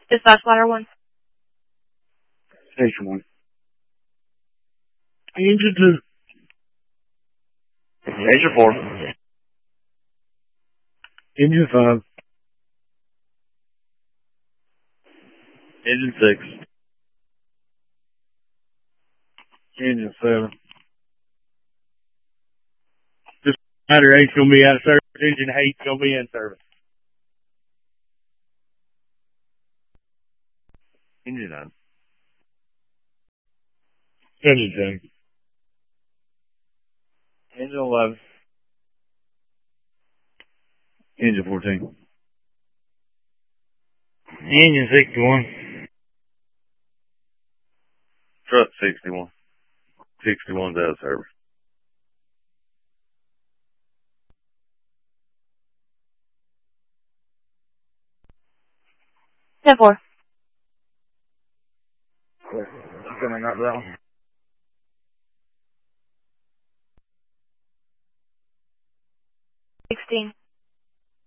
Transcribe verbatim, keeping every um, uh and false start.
Dispatch ladder one. Station one. Engine two. Engine four. Engine five. Engine six. Engine seven. Just ladder eight's gonna be out of service. Engine eight's gonna be in service. Engine nine. Engine ten. Engine eleven. Engine fourteen. Engine sixty-one. Truck sixty-one. sixty-one's out of service. ten four. Coming up that one. sixteen.